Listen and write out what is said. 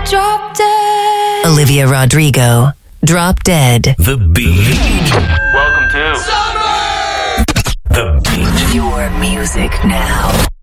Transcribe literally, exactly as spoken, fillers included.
Drop Dead. Olivia Rodrigo, Drop Dead. The Beat. Welcome to Summer! The Beat. Your music now.